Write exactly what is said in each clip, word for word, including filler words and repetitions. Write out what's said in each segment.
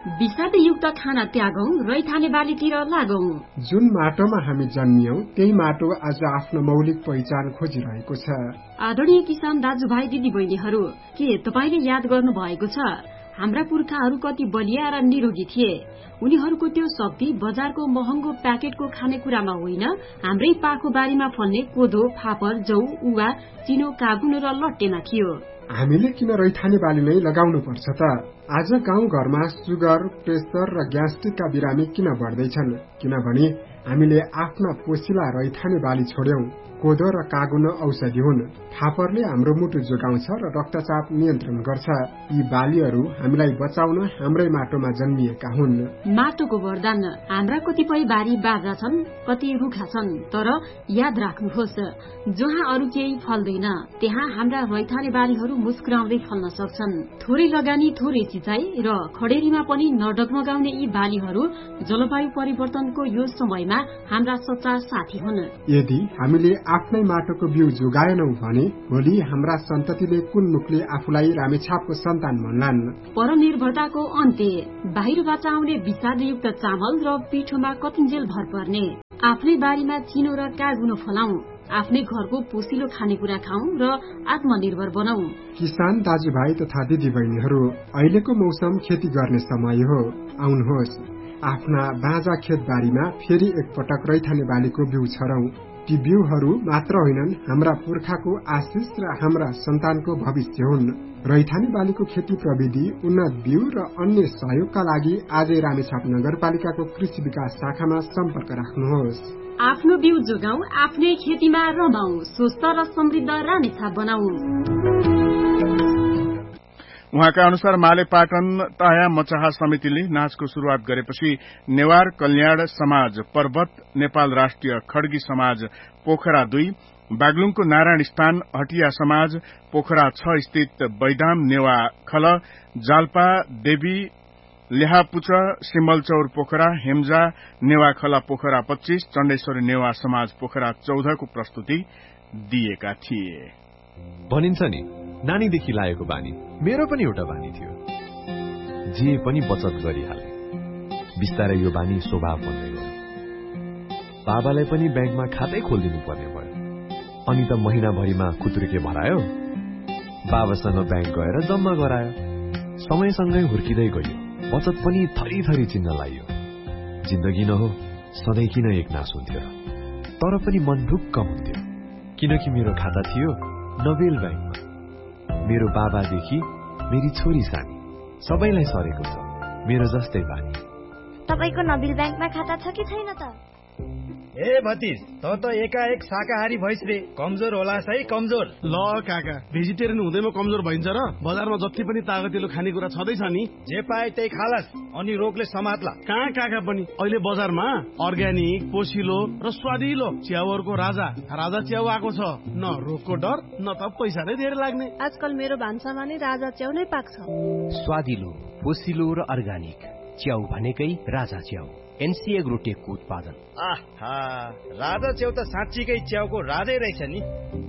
विषादयुक्त खाना त्यागौं, रैथाने बालीतिर लागौं। जुन माटोमा हामी जन्मियौं त्यही माटो आज आफ्नो मौलिक पहिचान खोजिरहेको छ। आदरणीय किसान दाजुभाइ दिदीबहिनीहरू, के तपाईले याद गर्नु भएको छ हाम्रा पुर्खाहरू कति बलिया र निरोगी थिए? उनीहरूको त्यो शक्ति बजारको महँगो प्याकेटको खानेकुरामा होइन, हाम्रै पाखो बारीमा फल्ने कोदो, फापर, जौ, उवा, चिनो, कागुनो र लट्टेमा थियो। हामीले किन रैथाने बाली नै लगाउनु पर्छ त? आज गाउँ घरमा सुगर, प्रेसर र ग्यास्ट्रिकका बिरामी किन बढ्दैछन्? किनभने हामीले आफ्ना पोसिला रैथाने बाली छोड्यौं। कोदो र कागुनो औषधि हुन्। फापरले हाम्रो मुटु जोगाउँछ र रक्तचाप नियन्त्रण गर्छ। यी बालीहरू हामीलाई बचाउन हाम्रै माटोमा जन्मिएका हुन्। माटोको वरदान। हाम्रा कतिपय बारी बाजा छन्, कति रुखा छन्, तर याद राख्नुहोस्, जहाँ अरू केही फल्दैन त्यहाँ हाम्रा रैथाने बालीहरू मुस्कुराउँदै फल्न सक्छन्। थोरै लगानी, थोरै सिंचाई र खडेरीमा पनि नडगमगाउने यी बालीहरू जलवायु परिवर्तनको यो समयमा हाम्रा सच्चा साथी हुन्। यदि हामीले आफ्नै माटोको बिउ जोगाएनौं भने भोलि हाम्रा सन्ततिले कुन मुखले आफूलाई रामेछापको सन्तान भन्लान्? परनिर्भरताको अन्त्य। बाहिरबाट आउने विषादयुक्त चामल र पिठोमा कतिन्जेल भर पर्ने। आफ्नै बारीमा चिनो र कागुनो फलाउँ, आफ्नै घरको पोसिलो खानेकुरा खाउँ र आत्मनिर्भर बनाऊ। किसान दाजुभाइ तथा दिदीबहिनीहरू, अहिलेको मौसम खेती गर्ने समय हो। आउनुहोस्, आफ्ना बाँझा खेतबारीमा फेरि एकपटक रैथाने बालीको बिउ छरौं। ती बिउहरू मात्र होइनन्, हाम्रा पुर्खाको आशिष र हाम्रा सन्तानको भविष्य हुन्। रैथाने बालीको खेती प्रविधि, उन्नत बिउ र अन्य सहयोगका लागि आजै रामेछाप नगरपालिकाको कृषि विकास शाखामा सम्पर्क राख्नुहोस्। आफ्नो बिउ जोगाऊ, आफ्नै खेतीमा रमाऊ, स्वस्थ र समृद्ध रामेछाप बनाऊ। उहाँका अनुसार मालेपाटन टाया मचाहा समितिले नाचको शुरूआत गरेपछि नेवार कल्याण समाज पर्वत, नेपाल राष्ट्रिय खड्गी समाज पोखरा दुई, बागलुङको नारायण स्थान हटिया समाज पोखरा छ स्थित बैदाम नेवा खल, जाल्पा देवी लेहापुच सिमलचौर पोखरा, हेम्जा नेवाखला पोखरा पच्चीस, चण्डेश्वरी नेवा समाज पोखरा चौधको प्रस्तुति दिएका थिए। भनिन्छ नि, नानीदेखि लागेको बानी मेरो पनि एउटा बानी थियो। जे पनि बचत गरिहाले। बिस्तारै यो बानी स्वभाव बन्दै गयो। बाबालाई पनि ब्याङ्कमा खातै खोलिदिनु पर्ने भयो। अनि त महिनाभरिमा खुत्रुके भरायो, बाबासँग ब्याङ्क गएर जम्मा गरायो। समयसँगै हुर्किँदै गयो, बचत पनि थरी थरी चिन्न लाग्यो। जिन्दगी न हो, सधैँ किन एक नास हुन्थ्यो, तर पनि मन ढुक्क हुन्थ्यो, किनकि मेरो खाता थियो नोबेल ब्याङ्कमा। मेरो बाबादेखि मेरी छोरी सानी सबैलाई सरेको छ मेरो जस्तै बानी। तपाईको नोबेल ब्याङ्कमा खाता छ कि छैन त? ए भतिज, त त एकाएक शाकाहारी भइस रे, कमजोर होला है कमजोर। ल काका, भेजिटेरियन हुँदैमा कमजोर भइन्छ र? बजारमा जति पनि तागतिलो खानेकुरा छँदैछ नि, जे पाए त्यही खालास, अनि रोगले समात्ला। कहाँ काका पनि अहिले बजारमा अर्ग्यानिक, पोसिलो र स्वादिलो च्याउहरूको राजा राजा च्याउ आएको छ। न रोगको डर, न त पैसा नै धेरै लाग्ने। आजकल मेरो भान्सामा नै राजा च्याउ नै पाक्छ। स्वादिलो, पोसिलो र अर्ग्यानिक च्याउ भनेकै राजा च्याउ, एनसीए ग्रोटेकको उत्पादन। आहा, राजा च्याउ त साँच्चीकै च्याउको राजै रहेछ नि।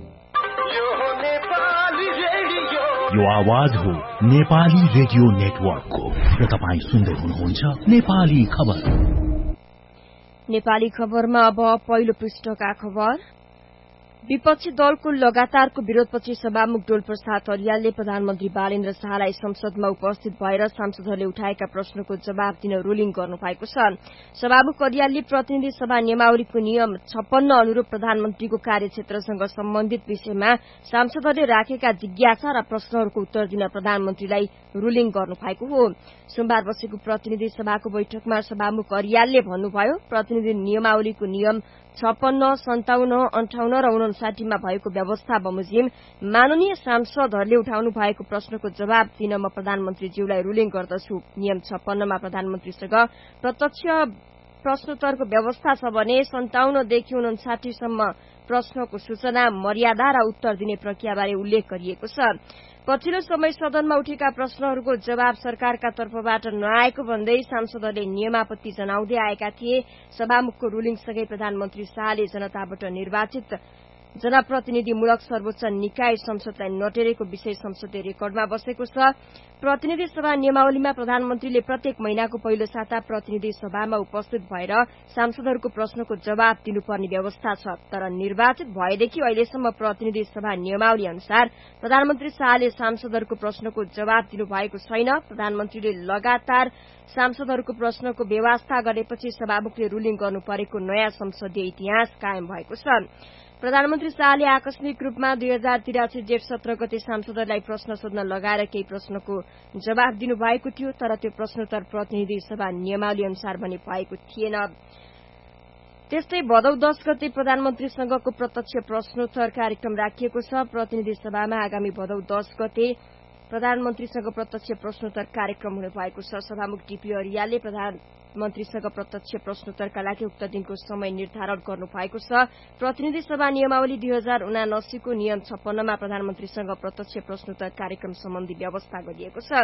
यो आवाज हो नेपाली रेडियो नेटवर्कको र तपाईँ सुन्दै हुनुहुन्छ नेपाली खबर। नेपाली खबरमा अब पहिलो पृष्ठका खबर। विपक्षी दलको लगातारको विरोधपछि सभामुख डोल प्रसाद अर्यालले प्रधानमन्त्री बालेन्द्र शाहलाई संसदमा उपस्थित भएर सांसदहरूले उठाएका प्रश्नको जवाब दिन रुलिङ गर्नु भएको छ। सभामुख अर्यालले प्रतिनिधि सभा नियमावलीको नियम छप्पन्न अनुरूप प्रधानमन्त्रीको कार्यक्षेत्रसँग सम्बन्धित विषयमा सांसदहरूले राखेका जिज्ञासा र प्रश्नहरूको उत्तर दिन प्रधानमन्त्रीलाई रुलिङ गर्नु भएको हो। सोमबार बसेको प्रतिनिधि सभाको बैठकमा सभामुख अर्यालले भन्नुभयो, प्रतिनिधि नियमावलीको नियम छप्पन्न, सन्ताउन्न, अन्ठाउन्न र उनसाठीमा भएको व्यवस्था बमोजिम माननीय सांसदहरूले उठाउनु भएको प्रश्नको जवाब दिन म प्रधानमन्त्रीज्यूलाई रुलिङ गर्दछु। नियम छप्पन्नमा प्रधानमन्त्रीसँग प्रत्यक्ष प्रश्नोत्तरको व्यवस्था छ भने सन्ताउन्नदेखि उनसाठीसम्म प्रश्नको सूचना, मर्यादा र उत्तर दिने प्रक्रियाबारे उल्लेख गरिएको छ। पछिल्लो समय सदनमा उठेका प्रश्नहरूको जवाब सरकारका तर्फबाट नआएको भन्दै सांसदहरूले नियमापत्ति जनाउँदै आएका थिए। सभामुखको रुलिङसँगै प्रधानमन्त्री शाहले जनताबाट निर्वाचित जनप्रतिनिधिमूलक सर्वोच्च निकाय संसदलाई नटेरेको विषय संसदीय रेकर्डमा बसेको छ। प्रतिनिधि सभा नियमावलीमा प्रधानमन्त्रीले प्रत्येक महिनाको पहिलो साता प्रतिनिधि सभामा उपस्थित भएर सांसदहरूको प्रश्नको जवाब दिनुपर्ने व्यवस्था छ। तर निर्वाचित भएदेखि अहिलेसम्म प्रतिनिधि सभा नियमावली अनुसार प्रधानमन्त्री शाहले सांसदहरूको प्रश्नको जवाब दिनुभएको छैन। प्रधानमन्त्रीले लगातार सांसदहरूको प्रश्नको व्यवस्था गरेपछि सभामुखले रूलिङ गर्नु परेको नयाँ संसदीय इतिहास कायम भएको छ। प्रधानमन्त्री शाहले आकस्मिक रूपमा दुई हजार तिरासी जेठ सत्र गते सांसदहरूलाई प्रश्न सोध्न लगाएर केही प्रश्नको जवाब दिनुभएको थियो। तर त्यो प्रश्नोत्तर प्रतिनिधि सभा नियमावली अनुसार भने भएको थिएन। त्यस्तै भदौ दश गते प्रधानमन्त्रीसँगको प्रत्यक्ष प्रश्नोत्तर कार्यक्रम राखिएको छ। प्रतिनिधि सभामा आगामी भदौ दश गते प्रधानमन्त्रीसँग प्रत्यक्ष प्रश्नोत्तर कार्यक्रम हुने भएको छ। सभामुख डीपी अरियालले प्रधानमन्त्रीसँग प्रत्यक्ष प्रश्नोत्तरका लागि उक्त दिनको समय निर्धारण गर्नु भएको छ। प्रतिनिधि सभा नियमावली दुई हजार उनासीको नियम छप्पन्नमा प्रधानमन्त्रीसँग प्रत्यक्ष प्रश्नोत्तर कार्यक्रम सम्बन्धी व्यवस्था गरिएको छ।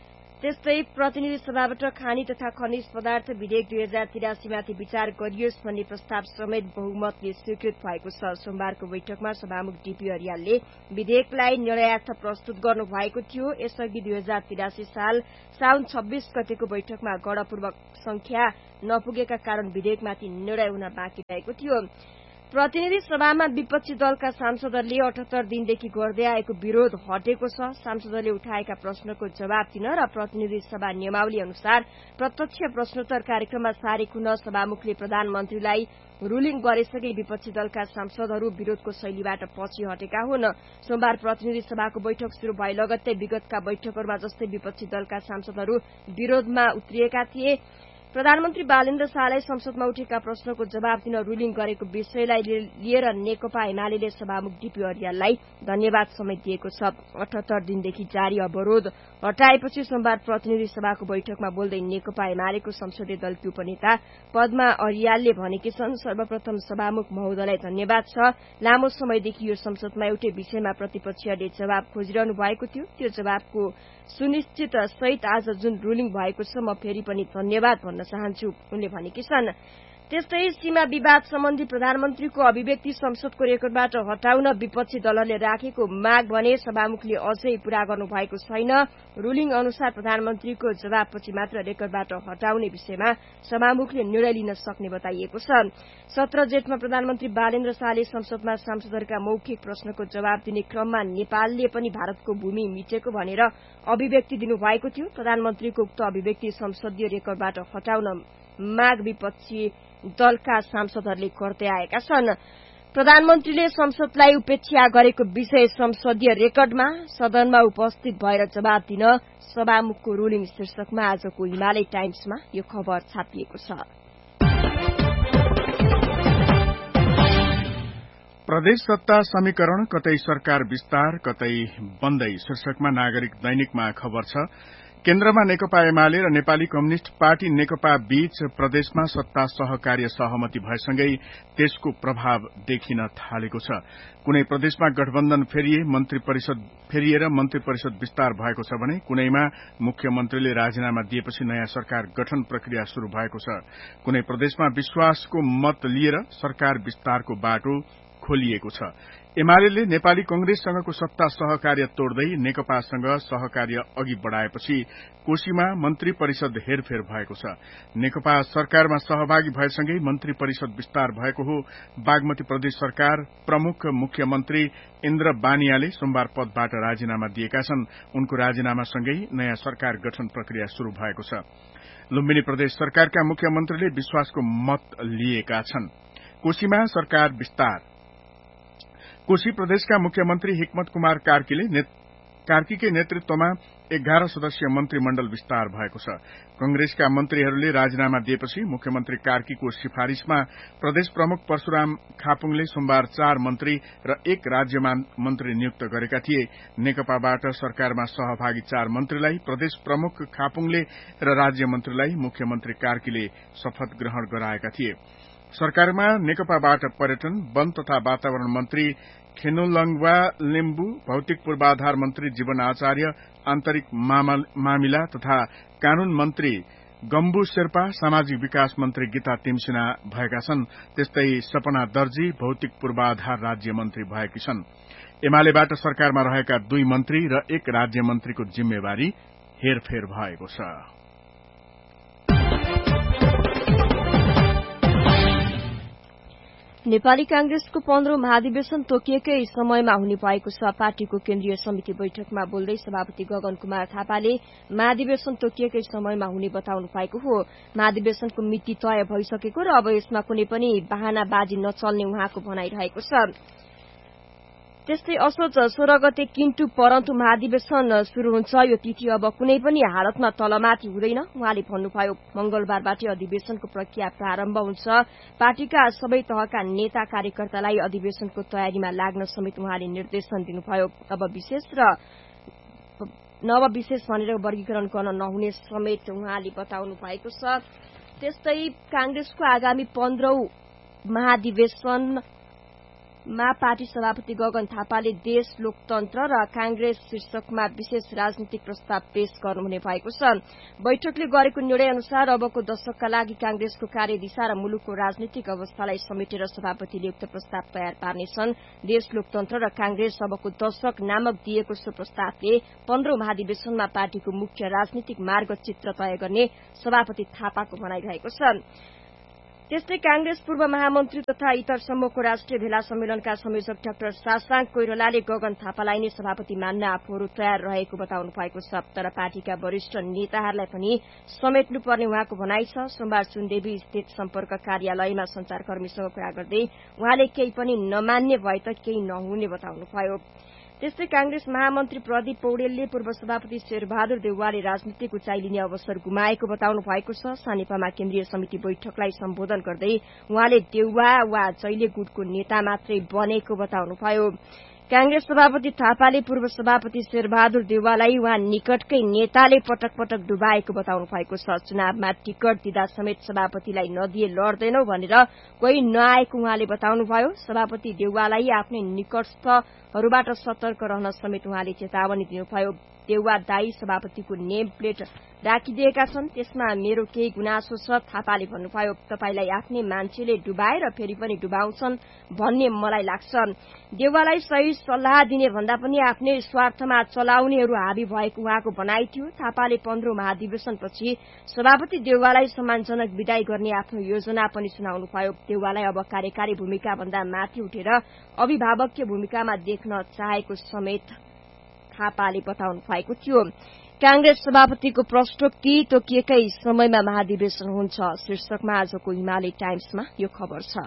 त्यस्तै प्रतिनिधि सभाबाट खानी तथा खनिज पदार्थ विधेयक दुई हजार तिरासीमाथि विचार गरियोस् भन्ने प्रस्ताव समेत बहुमतले स्वीकृत भएको छ। सोमबारको बैठकमा सभामुख डीपी अरियालले विधेयकलाई निर्णयार्थ प्रस्तुत गर्नु भएको थियो। यसअघि दुई हजार तिरासी साल साउन छब्बीस गतेको बैठकमा गणपूर्वक संख्या नपुगेका कारण विधेयकमाथि निर्णय हुन बाँकी रहेको थियो। प्रतिनिधि सभामा विपक्षी दलका सांसदहरूले अठहत्तर दिनदेखि गर्दै आएको विरोध हटेको छ। सांसदहरूले उठाएका प्रश्नको जवाब दिन र प्रतिनिधि सभा नियमावली अनुसार प्रत्यक्ष प्रश्नोत्तर कार्यक्रममा सारेक हुन सभामुखले प्रधानमन्त्रीलाई रूलिङ गरेसँगै विपक्षी दलका सांसदहरू विरोधको शैलीबाट पछि हटेका हुन्। सोमबार प्रतिनिधि सभाको बैठक शुरू भए लगत्तै विगतका बैठकहरूमा जस्तै विपक्षी दलका सांसदहरू विरोधमा उत्रिएका थिए। प्रधानमन्त्री बालेन्द्र शाहलाई संसदमा उठेका प्रश्नको जवाब दिन रूलिङ गरेको विषयलाई लिएर नेकपा एमाले सभामुख डीपी अरियाललाई धन्यवाद समेत दिएको छ। अठहत्तर दिनदेखि जारी अवरोध हटाएपछि सोमबार प्रतिनिधि सभाको बैठकमा बोल्दै नेकपा एमालेको संसदीय दलकी उपनेता पद्मा अरियालले भनेकी छन्, सर्वप्रथम सभामुख महोदयलाई धन्यवाद छ। लामो समयदेखि यो संसदमा एउटै विषयमा प्रतिपक्षीहरूले जवाब खोजिरहनु भएको थियो। त्यो जवाबको सुनिश्चित सहित आज जुन रूलिङ भएको छ, म फेरि पनि धन्यवाद भन्न चाहन्छु, उनले भनेकी छन्। त्यस्तै सीमा विवाद सम्बन्धी प्रधानमन्त्रीको अभिव्यक्ति संसदको रेकर्डबाट हटाउन विपक्षी दलहरूले राखेको माग भने सभामुखले अझै पूरा गर्नु भएको छैन। रूलिङ अनुसार प्रधानमन्त्रीको जवाबपछि मात्र रेकर्डबाट हटाउने विषयमा सभामुखले निर्णय लिन सक्ने बताइएको छ। सत्र जेठमा प्रधानमन्त्री बालेन्द्र शाहले संसदमा सांसदहरूका मौखिक प्रश्नको जवाब दिने क्रममा नेपालले पनि भारतको भूमि मिचेको भनेर अभिव्यक्ति दिनुभएको थियो। प्रधानमन्त्रीको उक्त अभिव्यक्ति संसदीय रेकर्डबाट हटाउन माग विपक्षी दलका सांसदहरूले गर्दै आएका छन्। प्रधानमन्त्रीले संसदलाई उपेक्षा गरेको विषय संसदीय रेकर्डमा सदनमा उपस्थित भएर जवाब दिन सभामुखको रूलिङ शीर्षकमा आजको हिमालय टाइम्समा यो खबर छापिएको छ। प्रदेश सत्ता समीकरण कतै सरकार विस्तार कतै बन्दै शीर्षकमा नागरिक दैनिकमा खबर छ। केन्द्रमा नेकपा एमाले र नेपाली कम्युनिष्ट पार्टी नेकपा बीच प्रदेशमा सत्ता सहकार्य सहमति भएसँगै त्यसको प्रभाव देखिन थालेको छ। कुनै प्रदेशमा गठबन्धन फेरिए मन्त्री परिषद फेरिएर मन्त्री परिषद विस्तार भएको छ भने कुनैमा मुख्यमन्त्रीले राजीनामा दिएपछि नयाँ सरकार गठन प्रक्रिया शुरू भएको छ। कुनै प्रदेशमा विश्वासको मत लिएर सरकार विस्तारको बाटो खोलिएको छ। एमाले नेपाली कंग्रेससँगको सत्ता सहकार्य तोड्दै नेकपासँग सहकार्य अघि बढ़ाएपछि कोशीमा मन्त्री परिषद हेरफेर भएको छ। नेकपा सरकारमा सहभागी भएसँगै मन्त्री परिषद विस्तार भएको हो। बागमती प्रदेश सरकार प्रमुख मुख्यमन्त्री इन्द्र बानियाले सोमबार पदबाट राजीनामा दिएका छन्। उनको राजीनामासँगै नयाँ सरकार गठन प्रक्रिया शुरू भएको छ। लुम्बिनी प्रदेश सरकारका मुख्यमन्त्रीले विश्वासको मत लिएका छन्। कोशीमा सरकार विस्तार। कोशी प्रदेशका मुख्यमन्त्री हिक्मत कुमार कार्कीले ने, कार्कीकै नेतृत्वमा एघार सदस्यीय मन्त्रीमण्डल विस्तार भएको छ। कंग्रेसका मन्त्रीहरूले राजीनामा दिएपछि मुख्यमन्त्री कार्कीको सिफारिशमा प्रदेश प्रमुख परशुराम खापुङले सोमबार चार मन्त्री र एक राज्य मन्त्री नियुक्त गरेका थिए। नेकपाबाट सरकारमा सहभागी चार मन्त्रीलाई प्रदेश प्रमुख खापुङले र राज्य मन्त्रीलाई मुख्यमन्त्री कार्कीले शपथ ग्रहण गराएका थिए। सरकारमा नेकपाबाट पर्यटन, वन तथा वातावरण मन्त्री खेनुलङ्वा लिम्बु, भौतिक पूर्वाधार मन्त्री जीवन आचार्य, आन्तरिक मामिला तथा कानून मन्त्री गम्बु शेर्पा सामाजिक विकास मन्त्री गीता तिमसिना भएका छन्। त्यस्तै सपना दर्जी भौतिक पूर्वाधार राज्य मन्त्री भएकी छन्। एमालेबाट सरकारमा रहेका दुई मन्त्री र एक राज्य मन्त्रीको जिम्मेवारी हेरफेर भएको छ। नेपाली कांग्रेसको पन्ध्रौं महाधिवेशन तोकिएकै समयमा हुने भएको छ। पार्टीको केन्द्रीय समिति बैठकमा बोल्दै सभापति गगन कुमार थापाले महाधिवेशन तोकिएकै समयमा हुने बताउनु भएको हो। महाधिवेशनको मिति तय भइसकेको र अब यसमा कुनै पनि बहानाबाजी नचल्ने उहाँको भनाइरहेको छ। त्यस्तै असोज सोह्र गते किन्टु परन्तु महाधिवेशन शुरू हुन्छ। यो तिथि अब कुनै पनि हालतमा तलमाथि हुँदैन उहाँले भन्नुभयो। मंगलबारबाट अधिवेशनको प्रक्रिया प्रारम्भ हुन्छ। पार्टीका सबै तहका नेता कार्यकर्तालाई अधिवेशनको तयारीमा लाग्न समेत उहाँले निर्देशन दिनुभयो। अब विशेष र नवविशेष भनेर वर्गीकरण गर्न नहुने समेत उहाँले बताउनु भएको छ। त्यस्तै कांग्रेसको आगामी पन्ध्रौं महाधिवेशन मा पार्टी सभापति गगन थापाले देश लोकतन्त्र र कांग्रेस शीर्षकमा विशेष राजनीतिक प्रस्ताव पेश गर्नुहुने भएको छ। बैठकले गरेको निर्णय अनुसार अबको दशकका लागि कांग्रेसको कार्यदिशा र मुलुकको राजनीतिक अवस्थालाई समेटेर सभापतिले उक्त प्रस्ताव तयार पार्नेछन्। देश लोकतन्त्र र कांग्रेस अबको दशक नामक दिएको सो प्रस्तावले पन्ध्रौं महाधिवेशनमा पार्टीको मुख्य राजनीतिक मार्ग चित्र तय गर्ने सभापति थापाको भनाइरहेको छ। त्यस्तै कांग्रेस पूर्व महामन्त्री तथा इतर समूहको राष्ट्रिय भेला सम्मेलनका संयोजक डाक्टर शाशांक कोइरालाले गगन थापालाई नै सभापति मान्न आफूहरू तयार रहेको बताउनु भएको छ। तर पार्टीका वरिष्ठ नेताहरूलाई पनि समेट्नुपर्ने उहाँको भनाइ छ। सोमबार सुनदेवी स्थित सम्पर्क कार्यालयमा संचारकर्मीसँग कुरा गर्दै उहाँले केही पनि नमान्ने भए त केही नहुने बताउनुभयो। त्यस्तै कांग्रेस महामन्त्री प्रदीप पौडेलले पूर्व सभापति शेरबहादुर देउवाले राजनीतिक उचाइ लिने अवसर गुमाएको बताउनु भएको छ। सानेपामा केन्द्रीय समिति बैठकलाई सम्बोधन गर्दै उहाँले देउवा वा जैले गुटको नेता मात्रै बनेको बताउनुभयो। कांग्रेस सभापति थापाले पूर्व सभापति शेरबहादुर देउवालाई उहाँ निकटकै नेताले पटक पटक डुबाएको बताउनु भएको छ। चुनावमा टिकट दिँदा समेत सभापतिलाई नदिए लड्दैनौ भनेर कोही नआएको उहाँले बताउनुभयो। सभापति देउवालाई आफ्नै निकटस्थहरूबाट सतर्क रहन समेत उहाँले चेतावनी दिनुभयो। देउवा दाई सभापतिको नेम प्लेट राखिदिएका छन्, त्यसमा मेरो केही गुनासो छ थापाले भन्नुभयो। तपाईलाई आफ्नै मान्छेले डुबाएर फेरि पनि डुबाउँछन् भन्ने मलाई लाग्छ। देउवालाई सही सल्लाह दिने भन्दा पनि आफ्नै स्वार्थमा चलाउनेहरू हाबी भएको उहाँको भनाइ थियो। थापाले पन्ध्रौं महाधिवेशनपछि सभापति देउवालाई सम्मानजनक विदाई गर्ने आफ्नो योजना पनि सुनाउनुभयो। देउवालाई अब कार्यकारी भूमिका भन्दा माथि उठेर अभिभावकीय भूमिकामा देख्न चाहेको समेत थापाले बताउनु भएको थियो। कांग्रेस सभापतिको प्रश्नोक्ति तोकिएकै समयमा महाधिवेशन हुन्छ शीर्षकमा आजको हिमालय टाइम्समा यो खबर छ।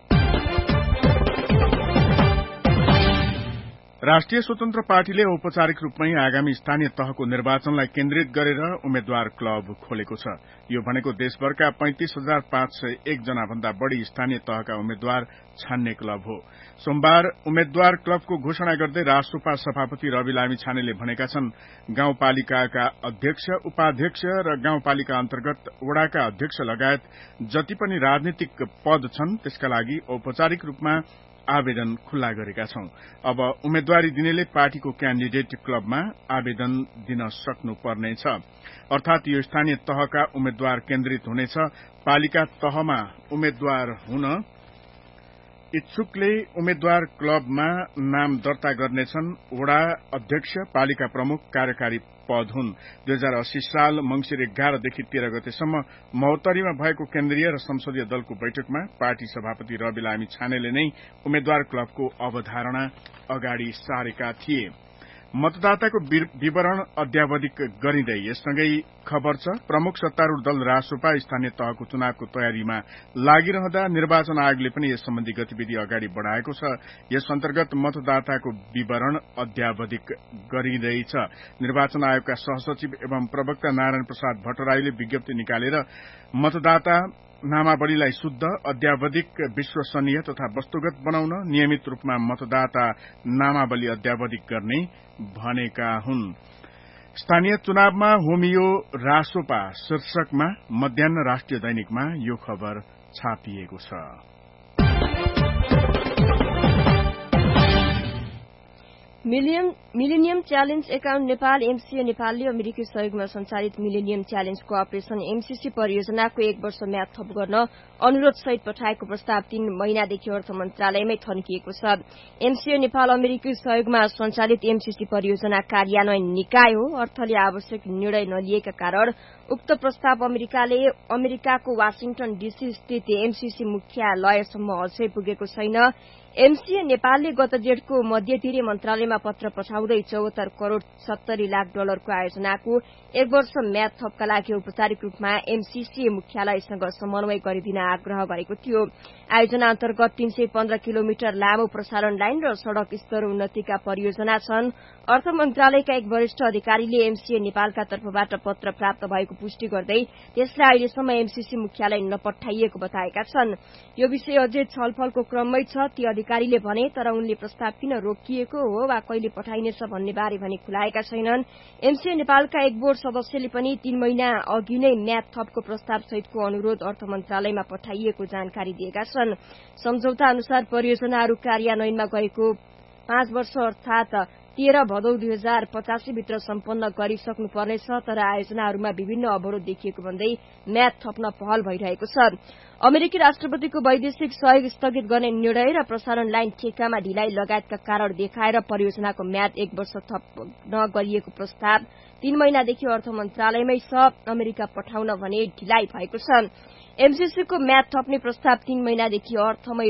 राष्ट्रिय स्वतन्त्र पार्टीले औपचारिक रूपमै आगामी स्थानीय तहको निर्वाचनलाई केन्द्रित गरेर उम्मेद्वार क्लब खोलेको छ। यो भनेको देशभरका पैंतिस हजार पाँच सय एक जना भन्दा बढ़ी स्थानीय तहका उम्मेद्वार छान्ने क्लब हो। सोमबार उम्मेद्वार क्लबको घोषणा गर्दै राष्ट्रपा सभापति रवि लामी छानेले भनेका छन्, गाउँपालिकाका अध्यक्ष, उपाध्यक्ष र गाउँपालिका अन्तर्गत वडाका अध्यक्ष लगायत जति पनि राजनीतिक पद छन् त्यसका लागि औपचारिक रूपमा आवेदन खुल्ला गरेका छौं। अब उम्मेद्वारी दिनेले पार्टीको क्याण्डिडेट क्लबमा आवेदन दिन सक्नुपर्नेछ। अर्थात यो स्थानीय तहका उम्मेद्वार केन्द्रित हुनेछ। पालिका तहमा उम्मेद्वार हुन इच्छुकले उम्मेद्वार क्लबमा नाम दर्ता गर्नेछन्। वडा अध्यक्ष, पालिका प्रमुख, कार्यकारी पद हुन्। दुई हजार अस्सी साल मंगिर एघारदेखि तेह्र गतेसम्म महोत्तरीमा भएको केन्द्रीय र संसदीय दलको बैठकमा पार्टी सभापति रवि लामी छानेले नै उम्मेद्वार क्लबको अवधारणा अगाडि सारेका थिए। मतदाताको विवरण अद्यावधिक गरिँदै यससँगै खबर छ, प्रमुख सत्तारूढ़ दल रासोपा स्थानीय तहको चुनावको तयारीमा लागिरहँदा निर्वाचन आयोगले पनि यस सम्बन्धी गतिविधि अगाडि बढ़ाएको छ। यस अन्तर्गत मतदाताको विवरण अद्यावधिक गरिँदैछ। निर्वाचन आयोगका सहसचिव एवं प्रवक्ता नारायण प्रसाद भट्टराईले विज्ञप्ति निकालेर मतदाता नामावलीलाई शुद्ध, अद्यावधिक, विश्वसनीय तथा वस्तुगत बनाउन नियमित रूपमा मतदाता नामावली अद्यावधिक गर्ने भनेका हुन्। स्थानीय चुनावमा होमियो रासोपा शीर्षकमा मध्याह्न राष्ट्रिय दैनिकमा यो खबर छापिएको छ। Millennium challenge account Nepal MCA नेपालले अमेरिकी सहयोगमा सञ्चालित मिलेनियम च्यालेन्जको अपरेशन एमसीसी परियोजनाको एक वर्ष म्याद थप गर्न अनुरोध सहित पठाएको प्रस्ताव तीन महिनादेखि अर्थ मन्त्रालयमै थन्किएको छ। एमसीए नेपाल अमेरिकी सहयोगमा सञ्चालित एमसीसी परियोजना कार्यान्वयन निकाय हो। अर्थले आवश्यक निर्णय नलिएका कारण उक्त प्रस्ताव अमेरिकाले अमेरिकाको वाशिङटन डीसी स्थित एमसीसी मुख्यालयसम्म अझै पुगेको छैन। एमसीए नेपालले गत जेठको मध्यतिरे मन्त्रालयमा पत्र पठाउँदै चौहत्तर करोड़ सत्तरी लाख डलरको आयोजनाको एक वर्ष म्याद थपका लागि औपचारिक रूपमा एमसीसी मुख्यालयसँग समन्वय गरिदिन आग्रह गरेको थियो। आयोजना अन्तर्गत तीन सय पन्ध्र किलोमिटर लामो प्रसारण लाइन र सड़क स्तर उन्नतिका परियोजना छन्। अर्थ मन्त्रालयका एक वरिष्ठ अधिकारीले एमसीए नेपालका तर्फबाट पत्र प्राप्त भएको पुष्टि गर्दै त्यसलाई अहिलेसम्म एमसीसी मुख्यालय नपठाइएको बताएका छन्। यो विषय अझै छलफलको क्रममै छ। ती अधिकारीले भने तर उनले प्रस्ताव किन रोकिएको हो वा कहिले पठाइनेछ भन्ने बारे भने खुलाएका छैनन्। एमसीए नेपालका एक बोर्ड सदस्यले पनि तीन महिना अघि नै म्याद थपको प्रस्ताव सहितको अनुरोध अर्थ मन्त्रालयमा पठाइएको जानकारी दिएका छन्। सम्झौता अनुसार परियोजनाहरू कार्यान्वयनमा गएको पाँच वर्ष अर्थात तेह्र भदौ दुई हजार पचासी भित्र सम्पन्न गरिसक्नुपर्नेछ। तर आयोजनाहरूमा विभिन्न अवरोध देखिएको भन्दै म्याद थप्न पहल भइरहेको छ। अमेरिकी राष्ट्रपतिको वैदेशिक सहयोग स्थगित गर्ने निर्णय र प्रसारण लाइन ठेक्कामा ढिलाइ लगायतका कारण देखाएर परियोजनाको म्याद एक वर्ष थप्न गरिएको प्रस्ताव तीन महिनादेखि अर्थ मन्त्रालयमै छ। अमेरिका पठाउन भने ढिलाइ भएको छ। एमसीसीको म्याद थप्ने प्रस्ताव तीन महिनादेखि अर्थमै